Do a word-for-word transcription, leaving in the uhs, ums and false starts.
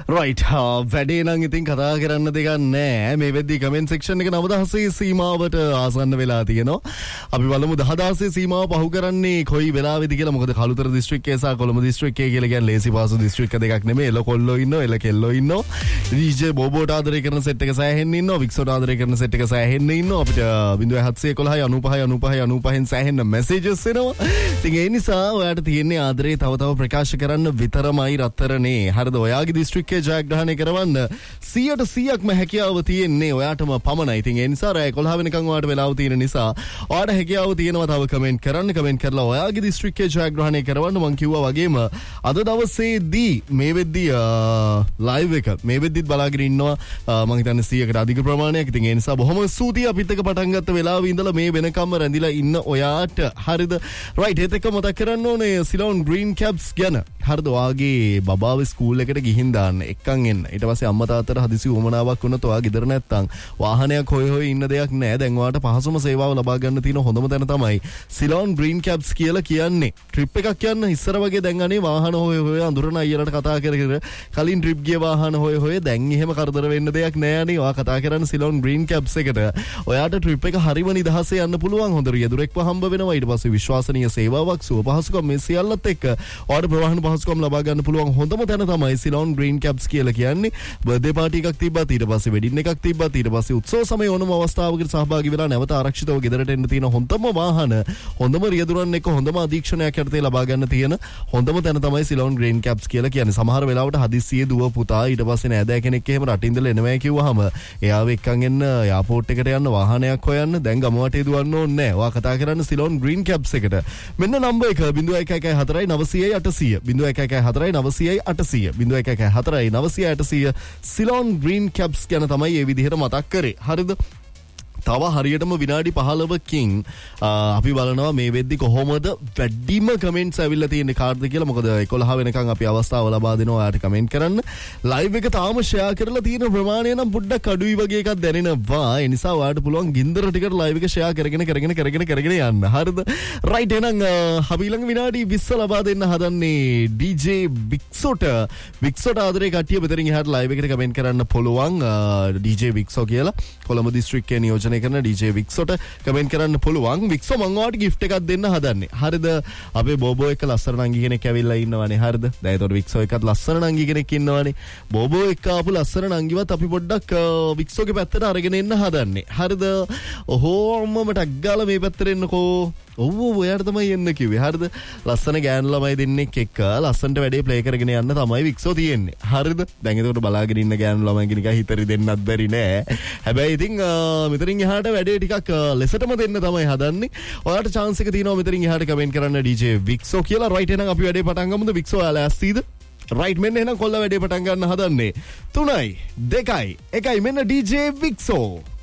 Right වැඩේ නම් ඉතින් කතා කරන්න දෙයක් නැහැ. මේ වෙද්දී කමෙන්ට් සෙක්ෂන් එක නව දහසේ සීමාවට ආසන්න වෙලා තියෙනවා. අපි බලමු දහ දහසේ සීමාව පහු කරන්නේ කොයි වෙලාවෙද කියලා. මොකද කළුතර දිස්ත්‍රික්කයේ සහ කොළඹ දිස්ත්‍රික්කයේ කියලා කියන්නේ ලේසි පාසු දිස්ත්‍රික්ක දෙකක් නෙමෙයි. එල කොල්ලෝ ඉන්නවා, එල කෙල්ලෝ ඉන්නවා. ඩීජේ බෝබෝට ආදරය කරන සෙට් එක සෑහෙන්න ඉන්නවා. වික්සෝට ආදරය කරන සෙට් එක සෑහෙන්න ඉන්නවා. අපිට ज़ीरो सात एक एक नौ नौ नौ नौ नौ नौ සෑහෙන්න මැසේජස් එනවා. ඉතින් ඒ නිසා ඔයාලට තියෙන්නේ ආදරේ තව තව ප්‍රකාශ කරන්න විතරමයි රත්තරනේ. හරිද? ඔයාගේ දිස්ත්‍රික්කයේ ජයග්‍රහණය කරවන්න සියයට සීයක්ම හැකියාව තියෙන්නේ ඔයාටම පමණයි. ඉතින් ඒ නිසා රෑ එකොළහ වෙනකන් ඔයාට වෙලාව තියෙන නිසා ඔයාට හැකියාව තියෙනවා තව කමෙන්ට් කරන්න. කමෙන්ට් කරලා ඔයාගේ දිස්ත්‍රික්කයේ ජයග්‍රහණය කරවන්න. මම කිව්වා වගේම අද දවසේදී මේ වෙද්දී ලයිව් එක මේ වෙද්දිත් බලාගෙන ඉන්නවා මම හිතන්නේ සීයකට අධික ප්‍රමාණයක්. ඉතින් ඒ නිසා බොහොම ස්තුතියි අපිත් එක්ක පටන් ගත්ත වෙලාවෙ ඉඳලා මේ වෙනකම්ම රැඳිලා ඉන්න ඔයාට. හරිද? රයිට්. ඒත් එක්ක මතක් කරන්න ඕනේ සිලෝන් ග්‍රීන් කැප්ස් ගැන. හරිද? ඔයාගේ බබාවේ ස්කූල් එකට ගිහින් දාන්න එක්කන් එන්න. ඊට පස්සේ අම්මා තාත්තට හදිසි උවමනාවක් වුණොත් ඔයා ගෙදර නැත්තම් වාහනයක් හොය හොය ඉන්න දෙයක් නෑ. දැන් ඔයාට පහසුම සේවාව ලබා ගන්න තියෙන හොඳම තැන තමයි සිලෝන් ග්‍රීන් කැප්ස් කියලා කියන්නේ. ට්‍රිප් එකක් යන්න ඉස්සර වගේ දැන් අනේ වාහන හොය හොය අඳුරන අයියලට කතා කර කර කලින් ට්‍රිප් ගිය වාහන හොය හොය දැන් එහෙම කරදර වෙන්න දෙයක් නෑ අනේ. ඔයා කතා කරන්නේ සිලෝන් ග්‍රීන් කැප්ස් එකට. ඔයාට ට්‍රිප් එක හරිම නිදහසේ යන්න පුළුවන්. හොඳ රියදුරෙක්ව හම්බ වෙනවා. ඊට පස්සේ විශ්වාසනීය සේවාවක් සුව පහසුකම් මේ සියල්ලත් එක්ක ඔයාට ප්‍රවාහන පහසුකම් ලබා ගන්න පුළුවන් හොඳම තැන තමයි සිලෝන් ග්‍රීන් කැප්ස් කියලා කියන්නේ. බර්ත්ඩේ පාටි එකක් තිබ්බත් ඊට පස්සේ වෙඩින් එකක් තිබ්බත් ඊට පස්සේ උත්සව සමයේ ඕනම අවස්ථාවකට සහභාගී වෙලා නැවත ආරක්ෂිතව ගෙදරට එන්න තියෙන හොඳම වාහන හොඳම රියදුරන් එක්ක හොඳම අධීක්ෂණයක් යටතේ ලබා ගන්න තියෙන හොඳම තැන තමයි සිලෝන් ග්‍රීන් කැප්ස් කියලා කියන්නේ. සමහර වෙලාවට හදිස්සියේ දුව පුතා ඊට පස්සේ නෑදෑ කෙනෙක් එහෙම රටින් ඉඳලා එනවා කිව්වහම එයාව එක්කන් එන්න එයාපෝට් එකට යන්න වාහනයක් හොයන්න දැන් ගම වටේ දුවන්න ඕනේ නෑ. ඔයා කතා කරන්නේ සිලෝන් ග්‍රීන් කැප්ස් එකට. මෙන්න නම්බර් එක ज़ीरो एक एक चार नौ नौ आठ नौ नौ ज़ीरो एक एक चार नौ नौ आठ नौ ज़ीरो एक एक चार नौ नौ आठ नौ සිලෝන් ග්‍රීන් කැප්ස් ගැන තමයි මේ විදිහට මතක් කරේ. හරිද? තව හරියටම විනාඩි පහළොවකින් අපි බලනවා මේ වෙද්දි කොහොමද වැඩිම කමෙන්ට්ස් ඇවිල්ලා තියෙන්නේ කාර්ද කියලා. මොකද එකොළහ වෙනකන් අපි අවස්ථාව ලබා දෙනවා ඔයාලට කමෙන්ට් කරන්න. ලයිව් එක තාම ෂෙයා කරලා තියෙන ප්‍රමාණය නම් පොඩ්ඩක් අඩුයි වගේ එකක් දැනෙනවා. ඒ නිසා ඔයාලට පුළුවන් ගින්දර ටිකට ලයිව් එක ෂෙයා කරගෙන කරගෙන කරගෙන කරගෙන යන්න. හරිද? රයිට්. එහෙනම් අපි ළඟ විනාඩි විස්ස ලබා දෙන්න හදන්නේ ඩීජේ වික්සෝට. වික්සෝට ආදරේ කට්ටිය මෙතනින් එහාට ලයිව් එකට කමෙන්ට් කරන්න පුළුවන්. ඩීජේ වික්සෝ කියලා කොළඹ දිස්ත්‍රික්කයේ නියෝජනය කරන ඩීජේ වික්සෝට කමෙන්ට් කරන්න පුළුවන්. වික්සෝ මම ඔයාලට gift එකක් දෙන්න හදන්නේ. හරිද? අපේ බෝබෝ එක ලස්සන නංගි කෙනෙක් ඇවිල්ලා ඉන්නවනේ. හරිද? දැන් ඒතකොට වික්සෝ එකත් ලස්සන නංගි කෙනෙක් ඉන්නවනේ. බෝබෝ එක්ක ආපු ලස්සන නංගිවත් අපි පොඩ්ඩක් වික්සෝගේ පැත්තට අරගෙන එන්න හදන්නේ. හරිද? ඔහෝ අම්මා මට අග්ගාලා මේ පැත්තට එන්නකෝ. ඔව් ඔව් ඔයාට තමයි එන්න කිව්වේ. හරිද? ලස්සන ගෑනු ළමයි දෙන්නෙක් එක්ක ලස්සනට වැඩේ ප්ලේ කරගෙන යන්න තමයි වික්සෝ තියෙන්නේ. හරිද? දැන් ඒකට බලාගෙන ඉන්න ගෑනු ළමයි කෙනෙක් හිතරි දෙන්නත් බැරි නෑ. හැබැයි ඉතින් මෙතනින් එහාට වැඩේ ටිකක් ලෙසටම දෙන්න තමයි හදන්නේ. ඔයාලට chance එක තියෙනවා මෙතනින් එහාට කමෙන්ට් කරන්න ඩීජේ වික්සෝ කියලා. රයිට්. එහෙනම් අපි වැඩේ පටන් ගමුද? වික්සෝ ඔයාලා ඇස්තිද? රයිට්. මෙන්න එහෙනම් කොල්ල වැඩේ පටන් ගන්න හදන්නේ. තුනයි දෙකයි එකයි මෙන්න ඩීජේ වික්සෝ.